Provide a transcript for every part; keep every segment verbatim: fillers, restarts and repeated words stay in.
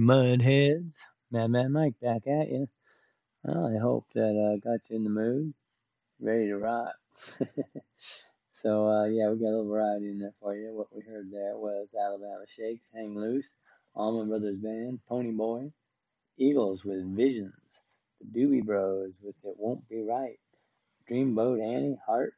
Mudheads? Madman Mike back at you. Well, I hope that uh, got you in the mood, ready to rock. So, uh, yeah, we got a little variety in there for you. What we heard there was Alabama Shakes, Hang Loose, Allman Brothers Band, Pony Boy, Eagles with Visions, the Doobie Bros with It Won't Be Right, Dreamboat Annie, Heart,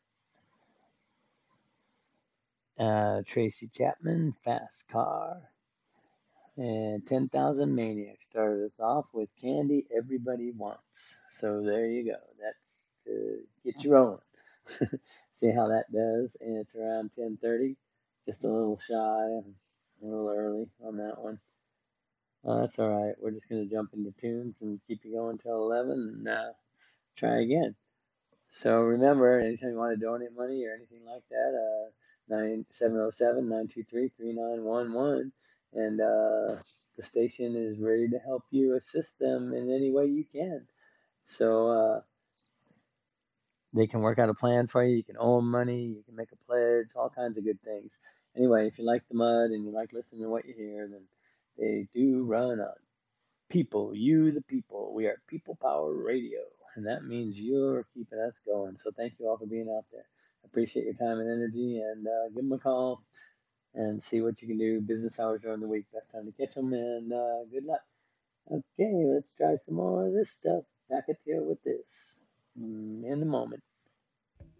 uh, Tracy Chapman, Fast Car, and ten thousand Maniacs started us off with Candy Everybody Wants. So there you go. That's to get you rolling. See how that does. And it's around ten thirty. Just a little shy, a little early on that one. Uh, that's all right. We're just going to jump into tunes and keep you going till eleven and uh, try again. So remember, anytime you want to donate money or anything like that, uh, nine seven zero seven, nine two three, three nine one one, and uh, the station is ready to help you assist them in any way you can. So uh, they can work out a plan for you. You can owe them money. You can make a pledge. All kinds of good things. Anyway, if you like the mud and you like listening to what you hear, then they do run on people. You, the people. We are People Power Radio, and that means you're keeping us going. So thank you all for being out there. Appreciate your time and energy, and uh, give them a call and see what you can do. Business hours during the week. Best time to catch them, and uh, good luck. Okay, let's try some more of this stuff. Back at you with this mm, in a moment.